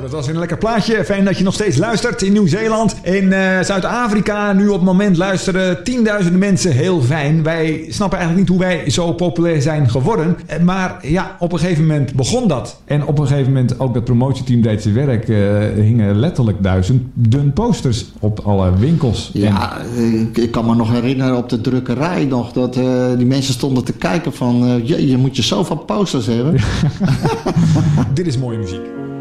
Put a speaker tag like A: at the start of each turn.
A: Dat was een lekker plaatje. Fijn dat je nog steeds luistert in Nieuw-Zeeland. In Zuid-Afrika nu op het moment luisteren tienduizenden mensen. Heel fijn. Wij snappen eigenlijk niet hoe wij zo populair zijn geworden. Maar ja, op een gegeven moment begon dat. En op een gegeven moment ook dat promotieteam deed zijn werk. Hingen letterlijk duizenden posters op alle winkels.
B: Ja, ik kan me nog herinneren op de drukkerij nog. Dat die mensen stonden te kijken van... je moet je zoveel posters hebben.
A: Dit is mooie muziek.